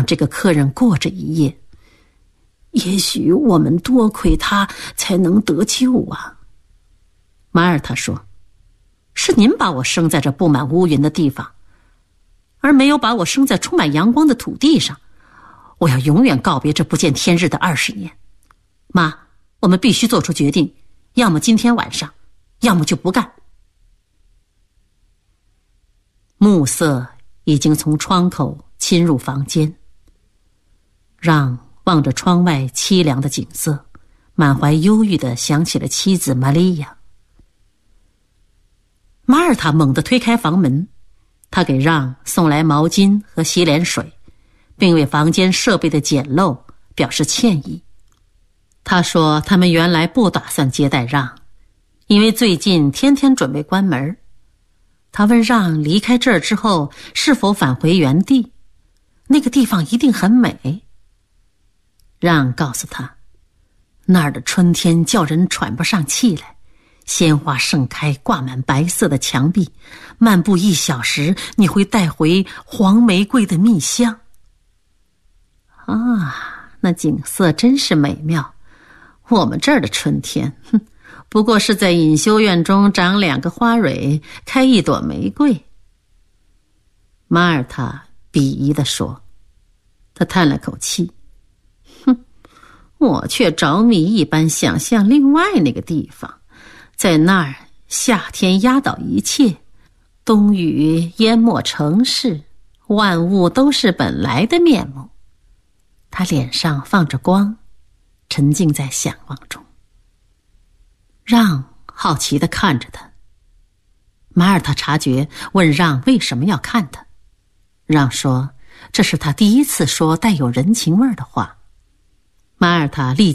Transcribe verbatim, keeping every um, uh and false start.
这个客人过这一夜。也许我们多亏他才能得救啊。马耳他说，是您把我生在这布满乌云的地方，而没有把我生在充满阳光的土地上。我要永远告别这不见天日的二十年。妈，我们必须做出决定，要么今天晚上，要么就不干。暮色已经从窗口侵入房间，让望着窗外凄凉的景色，满怀忧郁地想起了妻子玛利亚。马耳他猛地推开房门，他给让送来毛巾和洗脸水，并为房间设备的简陋表示歉意。他说他们原来不打算接待让，因为最近天天准备关门。他问让离开这儿之后是否返回原地，那个地方一定很美。让告诉他，那儿的春天叫人喘不上气来，鲜花盛开，挂满白色的墙壁，漫步一小时，你会带回黄玫瑰的蜜香。啊，那景色真是美妙。我们这儿的春天，哼，不过是在隐修院中长两个花蕊，开一朵玫瑰。马耳他鄙夷地说。他叹了口气，哼，我却着迷一般想象另外那个地方，在那儿夏天压倒一切，冬雨淹没城市，万物都是本来的面目。他脸上放着光，沉浸在想望中。让好奇地看着他。马耳他察觉，问让为什么要看他。让说，这是他第一次说带有人情味的话。马耳他立即